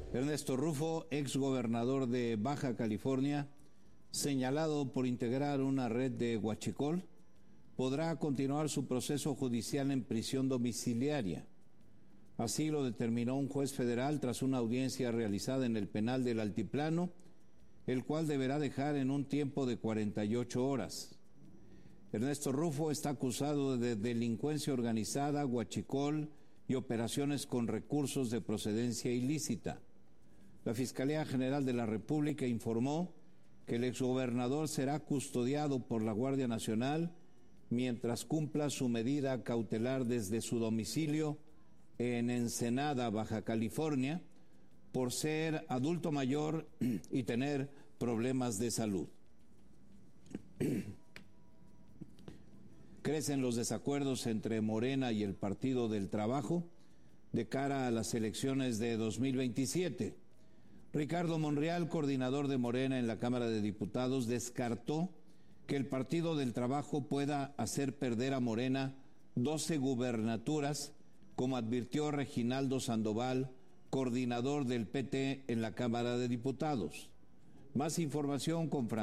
Ernesto Rufo, exgobernador de Baja California, señalado por integrar una red de huachicol, podrá continuar su proceso judicial en prisión domiciliaria. Así lo determinó un juez federal tras una audiencia realizada en el penal del Altiplano, el cual deberá dejar en un tiempo de 48 horas. Ernesto Rufo está acusado de delincuencia organizada, huachicol y operaciones con recursos de procedencia ilícita. La Fiscalía General de la República informó que el exgobernador será custodiado por la Guardia Nacional mientras cumpla su medida cautelar desde su domicilio en Ensenada, Baja California, por ser adulto mayor y tener problemas de salud. Crecen los desacuerdos entre Morena y el Partido del Trabajo de cara a las elecciones de 2027. Ricardo Monreal, coordinador de Morena en la Cámara de Diputados, descartó que el Partido del Trabajo pueda hacer perder a Morena 12 gubernaturas, como advirtió Reginaldo Sandoval, coordinador del PT en la Cámara de Diputados. Más información con